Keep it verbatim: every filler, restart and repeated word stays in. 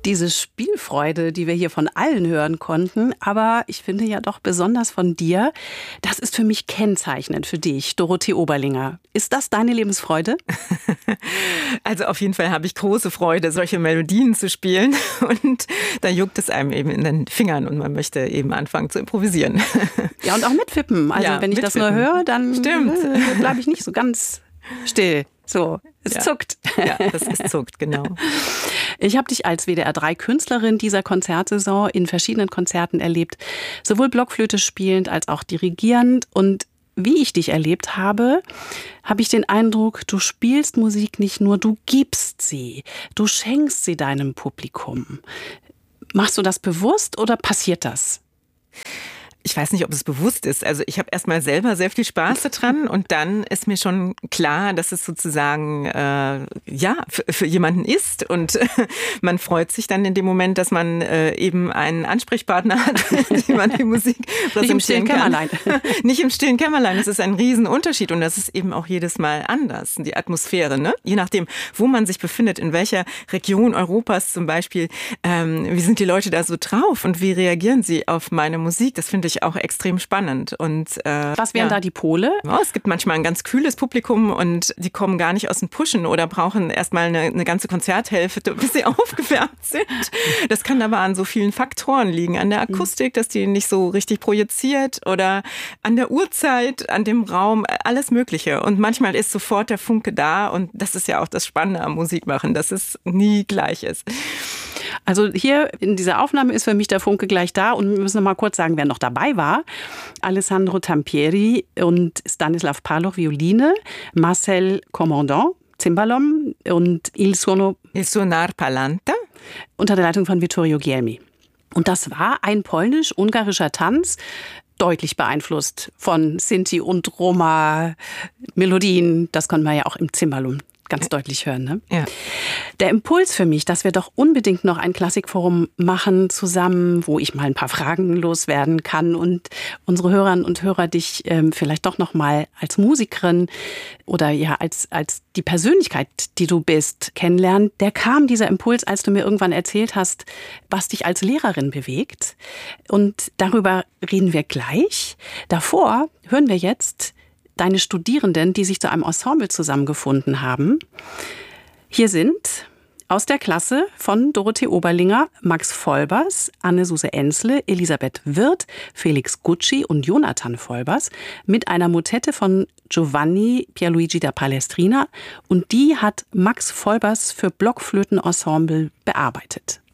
Diese Spielfreude, die wir hier von allen hören konnten, aber ich finde ja doch besonders von dir, das ist für mich kennzeichnend für dich, Dorothee Oberlinger. Ist das deine Lebensfreude? Also auf jeden Fall habe ich große Freude, solche Melodien zu spielen und da juckt es einem eben in den Fingern und man möchte eben anfangen zu improvisieren. Ja, und auch mitwippen. Also ja, wenn ich das nur höre, dann äh, bleibe ich nicht so ganz still. So, es ja. zuckt. Ja, das ist zuckt, genau. Ich habe dich als W D R drei Künstlerin dieser Konzertsaison in verschiedenen Konzerten erlebt, sowohl Blockflöte spielend als auch dirigierend. Und wie ich dich erlebt habe, habe ich den Eindruck, du spielst Musik nicht nur, du gibst sie, du schenkst sie deinem Publikum. Machst du das bewusst oder passiert das? Ich weiß nicht, ob es bewusst ist. Also ich habe erstmal selber sehr viel Spaß daran und dann ist mir schon klar, dass es sozusagen äh, ja für, für jemanden ist und äh, man freut sich dann in dem Moment, dass man äh, eben einen Ansprechpartner hat, dem man die Musik präsentieren Nicht im stillen kann. Kämmerlein. Nicht im stillen Kämmerlein. Das ist ein Riesenunterschied und das ist eben auch jedes Mal anders, die Atmosphäre, ne? Je nachdem, wo man sich befindet, in welcher Region Europas zum Beispiel, ähm, wie sind die Leute da so drauf und wie reagieren sie auf meine Musik? Das finde ich auch extrem spannend. Und, äh, Was wären ja. da die Pole? Ja, es gibt manchmal ein ganz kühles Publikum und die kommen gar nicht aus dem Pushen oder brauchen erstmal eine, eine ganze Konzerthälfte, bis sie aufgewärmt sind. Das kann aber an so vielen Faktoren liegen. An der Akustik, dass die nicht so richtig projiziert oder an der Uhrzeit, an dem Raum, alles Mögliche. Und manchmal ist sofort der Funke da und das ist ja auch das Spannende am Musikmachen, dass es nie gleich ist. Also hier in dieser Aufnahme ist für mich der Funke gleich da und wir müssen noch mal kurz sagen, wer noch dabei war. Alessandro Tampieri und Stanislav Parloch, Violine, Marcel Commandant, Cimbalom und Il Suono Il Suonar Palanta unter der Leitung von Vittorio Guglielmi. Und das war ein polnisch-ungarischer Tanz, deutlich beeinflusst von Sinti und Roma-Melodien. Das konnte man ja auch im Cimbalom ganz deutlich hören. Ne? Ja. Der Impuls für mich, dass wir doch unbedingt noch ein Klassikforum machen zusammen, wo ich mal ein paar Fragen loswerden kann und unsere Hörerinnen und Hörer dich ähm, vielleicht doch noch mal als Musikerin oder ja als als die Persönlichkeit, die du bist, kennenlernen. Der kam, dieser Impuls, als du mir irgendwann erzählt hast, was dich als Lehrerin bewegt. Und darüber reden wir gleich. Davor hören wir jetzt deine Studierenden, die sich zu einem Ensemble zusammengefunden haben. Hier sind aus der Klasse von Dorothee Oberlinger Max Volbers, Anne-Suse Ensle, Elisabeth Wirth, Felix Gucci und Jonathan Volbers mit einer Motette von Giovanni Pierluigi da Palestrina. Und die hat Max Volbers für Blockflötenensemble bearbeitet.